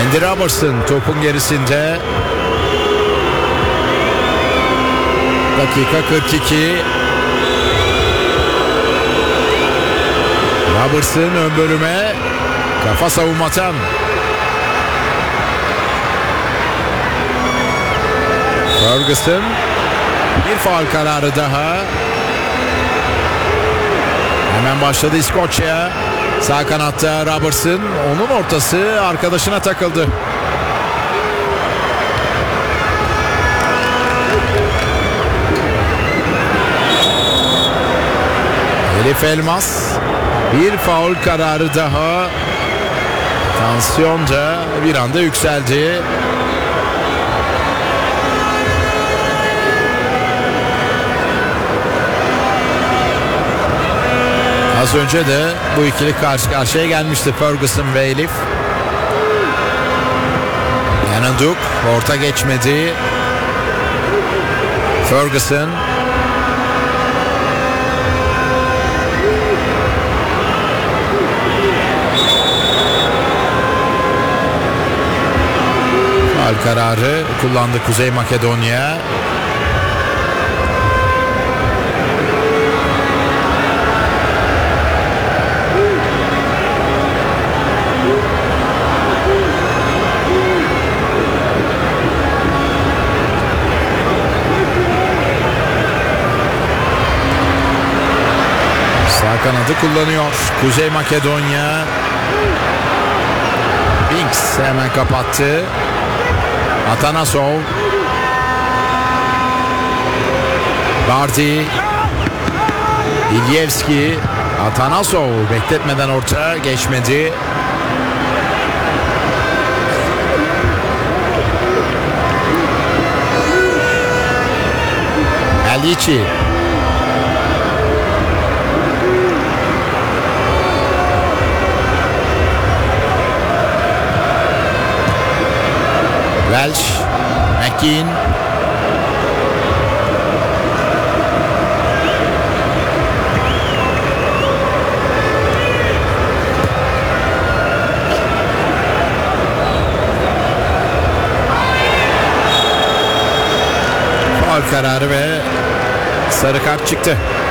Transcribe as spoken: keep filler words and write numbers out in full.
Andy Robertson topun gerisinde. Dakika kırk iki. Robertson ön bölüme. Kafa savunmadan. Ferguson. Bir faul kararı daha. Hemen başladı İskoçya. Sağ kanatta Robertson. Onun ortası arkadaşına takıldı. Elif Elmas. Bir faul kararı daha. Tansiyon da bir anda yükseldi. Az önce de bu ikili karşı karşıya gelmişti, Ferguson ve Elif. Yanınduk orta geçmedi. Ferguson. Faul kararı kullandı Kuzey Makedonya. Sağ kanadı kullanıyor Kuzey Makedonya. Binks hemen kapattı. Atanasov. Bardi. İlyevski. Atanasov bekletmeden orta geçmedi. Alici. Welsh, McKean. Faul kararı ve sarı kart çıktı.